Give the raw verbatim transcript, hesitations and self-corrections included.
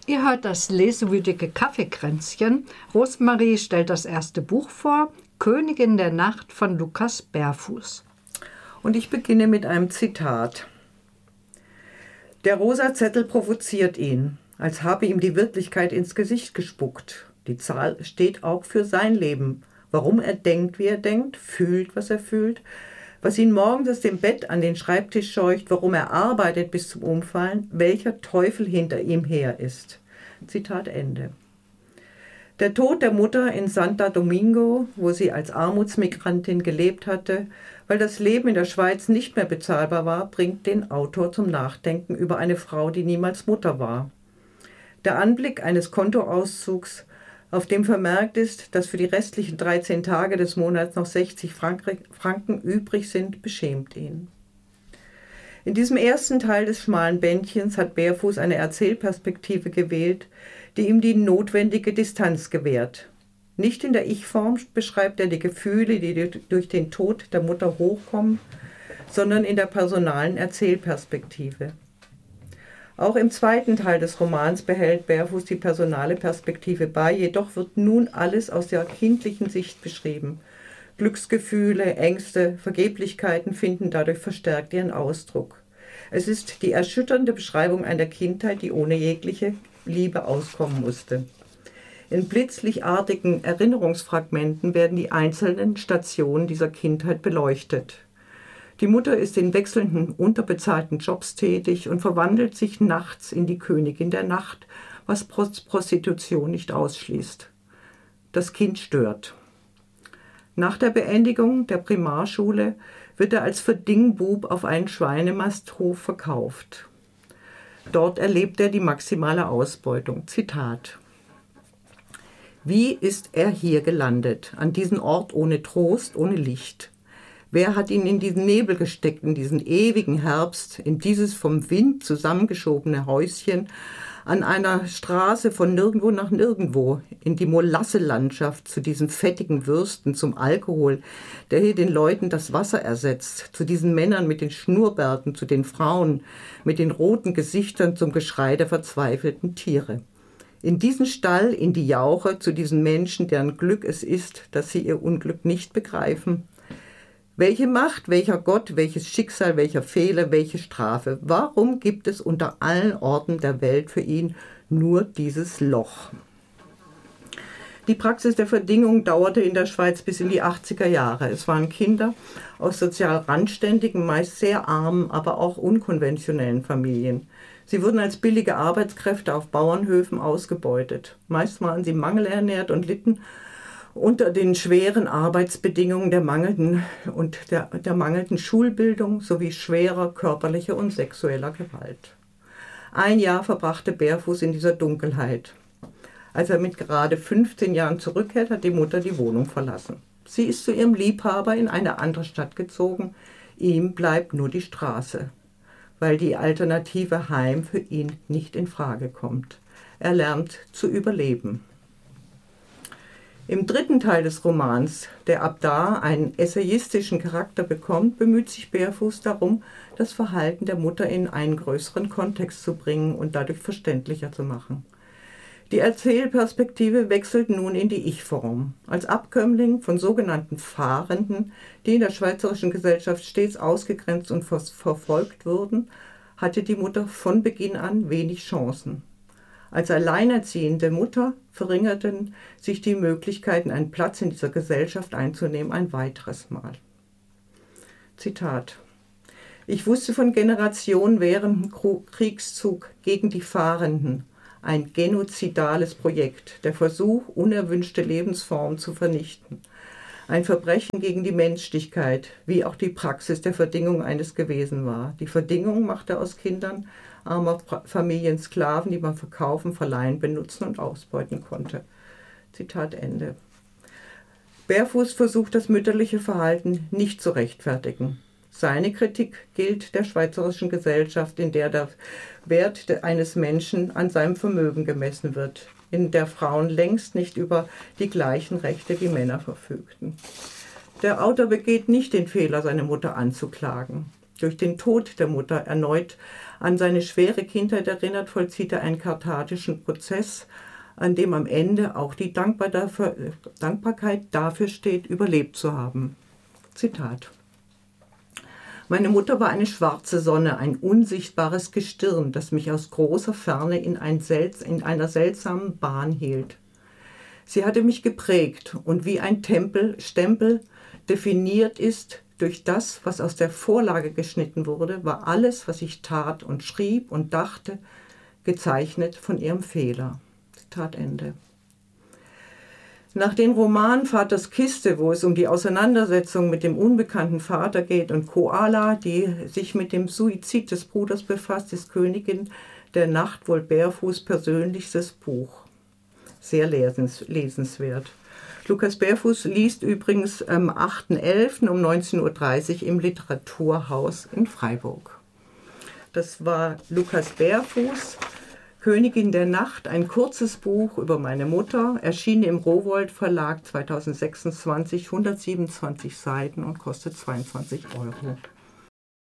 Ihr hört das lesewütige Kaffeekränzchen. Rosemarie stellt das erste Buch vor, Königin der Nacht von Lukas Berfuß. Und ich beginne mit einem Zitat. Der rosa Zettel provoziert ihn, als habe ihm die Wirklichkeit ins Gesicht gespuckt. Die Zahl steht auch für sein Leben. Warum er denkt, wie er denkt, fühlt, was er fühlt, was ihn morgens aus dem Bett an den Schreibtisch scheucht, warum er arbeitet bis zum Umfallen, welcher Teufel hinter ihm her ist. Zitat Ende. Der Tod der Mutter in Santo Domingo, wo sie als Armutsmigrantin gelebt hatte, weil das Leben in der Schweiz nicht mehr bezahlbar war, bringt den Autor zum Nachdenken über eine Frau, die niemals Mutter war. Der Anblick eines Kontoauszugs, auf dem vermerkt ist, dass für die restlichen dreizehn Tage des Monats noch sechzig Franken übrig sind, beschämt ihn. In diesem ersten Teil des schmalen Bändchens hat Berfuß eine Erzählperspektive gewählt, die ihm die notwendige Distanz gewährt. Nicht in der Ich-Form beschreibt er die Gefühle, die durch den Tod der Mutter hochkommen, sondern in der personalen Erzählperspektive. Auch im zweiten Teil des Romans behält Berfuß die personale Perspektive bei, jedoch wird nun alles aus der kindlichen Sicht beschrieben. Glücksgefühle, Ängste, Vergeblichkeiten finden dadurch verstärkt ihren Ausdruck. Es ist die erschütternde Beschreibung einer Kindheit, die ohne jegliche Liebe auskommen musste. In blitzlichtartigen Erinnerungsfragmenten werden die einzelnen Stationen dieser Kindheit beleuchtet. Die Mutter ist in wechselnden, unterbezahlten Jobs tätig und verwandelt sich nachts in die Königin der Nacht, was Prostitution nicht ausschließt. Das Kind stört. Nach der Beendigung der Primarschule wird er als Verdingbub auf einen Schweinemasthof verkauft. Dort erlebt er die maximale Ausbeutung. Zitat. Wie ist er hier gelandet, an diesen Ort ohne Trost, ohne Licht? Wer hat ihn in diesen Nebel gesteckt, in diesen ewigen Herbst, in dieses vom Wind zusammengeschobene Häuschen, an einer Straße von nirgendwo nach nirgendwo, in die Molasselandschaft, zu diesen fettigen Würsten, zum Alkohol, der hier den Leuten das Wasser ersetzt, zu diesen Männern mit den Schnurrbärten, zu den Frauen mit den roten Gesichtern, zum Geschrei der verzweifelten Tiere. In diesen Stall, in die Jauche, zu diesen Menschen, deren Glück es ist, dass sie ihr Unglück nicht begreifen. Welche Macht, welcher Gott, welches Schicksal, welcher Fehler, welche Strafe? Warum gibt es unter allen Orten der Welt für ihn nur dieses Loch? Die Praxis der Verdingung dauerte in der Schweiz bis in die achtziger Jahre. Es waren Kinder aus sozial randständigen, meist sehr armen, aber auch unkonventionellen Familien. Sie wurden als billige Arbeitskräfte auf Bauernhöfen ausgebeutet. Meist waren sie mangelernährt und litten unter den schweren Arbeitsbedingungen der mangelnden und der, der mangelnden Schulbildung sowie schwerer körperlicher und sexueller Gewalt. Ein Jahr verbrachte Berfuß in dieser Dunkelheit. Als er mit gerade fünfzehn Jahren zurückkehrt, hat die Mutter die Wohnung verlassen. Sie ist zu ihrem Liebhaber in eine andere Stadt gezogen. Ihm bleibt nur die Straße, weil die alternative Heim für ihn nicht in Frage kommt. Er lernt zu überleben. Im dritten Teil des Romans, der ab da einen essayistischen Charakter bekommt, bemüht sich Berfuß darum, das Verhalten der Mutter in einen größeren Kontext zu bringen und dadurch verständlicher zu machen. Die Erzählperspektive wechselt nun in die Ich-Form. Als Abkömmling von sogenannten Fahrenden, die in der schweizerischen Gesellschaft stets ausgegrenzt und verfolgt wurden, hatte die Mutter von Beginn an wenig Chancen. Als alleinerziehende Mutter verringerten sich die Möglichkeiten, einen Platz in dieser Gesellschaft einzunehmen, ein weiteres Mal. Zitat. Ich wusste von Generationen während dem Kriegszug gegen die Fahrenden, ein genozidales Projekt, der Versuch, unerwünschte Lebensformen zu vernichten. Ein Verbrechen gegen die Menschlichkeit, wie auch die Praxis der Verdingung eines gewesen war. Die Verdingung machte aus Kindern armer Familien Sklaven, die man verkaufen, verleihen, benutzen und ausbeuten konnte. Zitat Ende. Berfuß versucht, das mütterliche Verhalten nicht zu rechtfertigen. Seine Kritik gilt der schweizerischen Gesellschaft, in der der Wert eines Menschen an seinem Vermögen gemessen wird, in der Frauen längst nicht über die gleichen Rechte wie Männer verfügten. Der Autor begeht nicht den Fehler, seine Mutter anzuklagen. durch den Tod der Mutter erneut an seine schwere Kindheit erinnert, vollzieht er einen kathartischen Prozess, an dem am Ende auch die Dankbar dafür, Dankbarkeit dafür steht, überlebt zu haben. Zitat: Meine Mutter war eine schwarze Sonne, ein unsichtbares Gestirn, das mich aus großer Ferne in, ein Selts-, in einer seltsamen Bahn hielt. Sie hatte mich geprägt und wie ein Tempel, Stempel definiert ist durch das, was aus der Vorlage geschnitten wurde, war alles, was ich tat und schrieb und dachte, gezeichnet von ihrem Fehler. Zitat Ende. Nach dem Roman Vaters Kiste, wo es um die Auseinandersetzung mit dem unbekannten Vater geht, und Koala, die sich mit dem Suizid des Bruders befasst, ist Königin der Nacht wohl Berfuß' persönlichstes Buch. Sehr lesens, lesenswert. Lukas Berfuß liest übrigens am achten elften um neunzehn Uhr dreißig im Literaturhaus in Freiburg. Das war Lukas Berfuß, Königin der Nacht, ein kurzes Buch über meine Mutter, erschienen im Rowohlt Verlag zweitausendsechsundzwanzig, hundertsiebenundzwanzig Seiten und kostet zweiundzwanzig Euro.